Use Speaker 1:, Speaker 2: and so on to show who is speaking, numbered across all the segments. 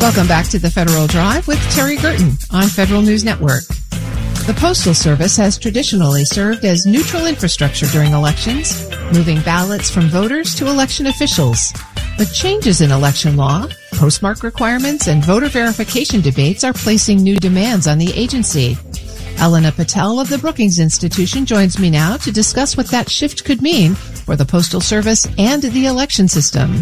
Speaker 1: Welcome back to the Federal Drive with Terry Gerton on Federal News Network. The Postal Service has traditionally served as neutral infrastructure during elections, moving ballots from voters to election officials. But changes in election law, postmark requirements, and voter verification debates are placing new demands on the agency. Elena Patel of the Brookings Institution joins me now to discuss what that shift could mean for the Postal Service and the election system.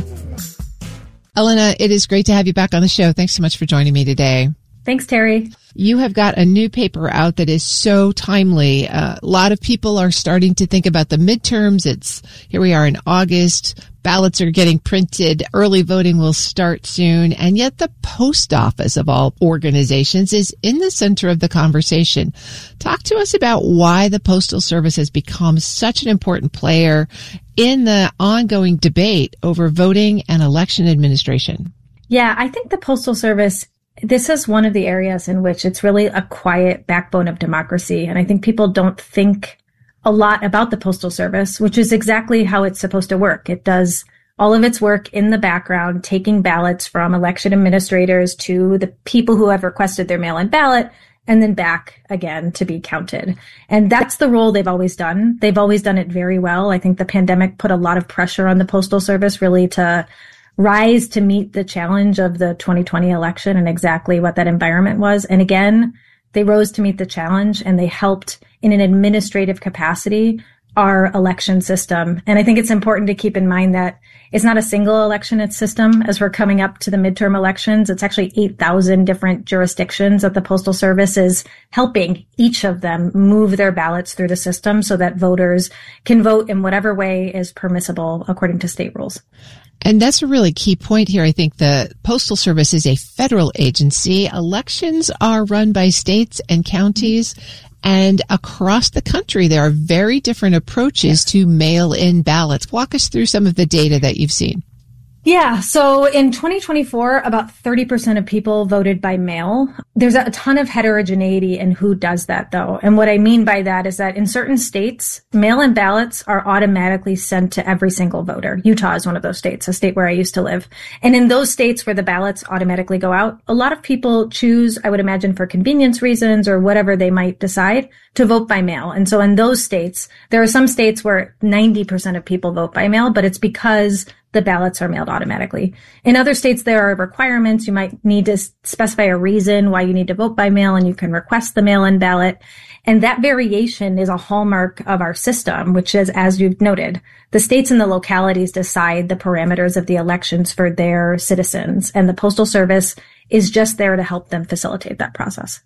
Speaker 1: Elena, it is great to have you back on the show. Thanks so much for joining me today.
Speaker 2: Thanks, Terry.
Speaker 1: You have got a new paper out that is so timely. A lot of people are starting to think about the midterms. Here we are in August. Ballots are getting printed. Early voting will start soon. And yet the post office of all organizations is in the center of the conversation. Talk to us about why the Postal Service has become such an important player in the ongoing debate over voting and election administration.
Speaker 2: Yeah, I think the Postal Service, this is one of the areas in which it's really a quiet backbone of democracy. And I think people don't think a lot about the Postal Service, which is exactly how it's supposed to work. It does all of its work in the background, taking ballots from election administrators to the people who have requested their mail-in ballot, and then back again to be counted. And that's the role they've always done. They've always done it very well. I think the pandemic put a lot of pressure on the Postal Service really to rise to meet the challenge of the 2020 election and exactly what that environment was. And again, they rose to meet the challenge and they helped in an administrative capacity our election system. And I think it's important to keep in mind that it's not a single election system as we're coming up to the midterm elections. It's actually 8,000 different jurisdictions that the Postal Service is helping each of them move their ballots through the system so that voters can vote in whatever way is permissible according to state rules.
Speaker 1: And that's a really key point here. I think the Postal Service is a federal agency. Elections are run by states and counties. And across the country, there are very different approaches to mail-in ballots. Walk us through some of the data that you've seen.
Speaker 2: Yeah. So in 2024, about 30% of people voted by mail. There's a ton of heterogeneity in who does that, though. And what I mean by that is that in certain states, mail-in ballots are automatically sent to every single voter. Utah is one of those states, a state where I used to live. And in those states where the ballots automatically go out, a lot of people choose, I would imagine for convenience reasons or whatever they might decide, to vote by mail. And so in those states, there are some states where 90% of people vote by mail, but it's because the ballots are mailed automatically. In other states, there are requirements. You might need to specify a reason why you need to vote by mail, and you can request the mail-in ballot. And that variation is a hallmark of our system, which is, as you've noted, the states and the localities decide the parameters of the elections for their citizens. And the Postal Service is just there to help them facilitate that process.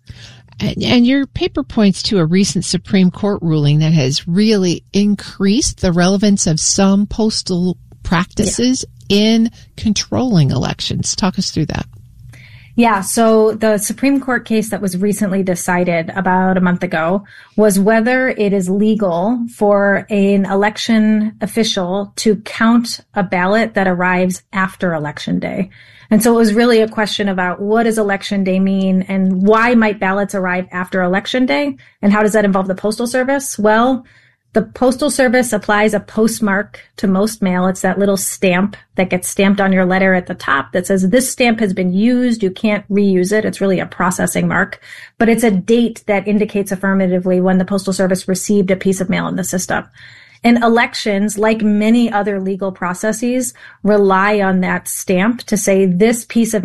Speaker 1: And your paper points to a recent Supreme Court ruling that has really increased the relevance of some postal practices in controlling elections. Talk us through that.
Speaker 2: Yeah, so the Supreme Court case that was recently decided about a month ago was whether it is legal for an election official to count a ballot that arrives after Election Day. And so it was really a question about what does Election Day mean and why might ballots arrive after Election Day and how does that involve the Postal Service? Well, the Postal Service applies a postmark to most mail. It's that little stamp that gets stamped on your letter at the top that says this stamp has been used. You can't reuse it. It's really a processing mark, but it's a date that indicates affirmatively when the Postal Service received a piece of mail in the system. And elections, like many other legal processes, rely on that stamp to say this piece of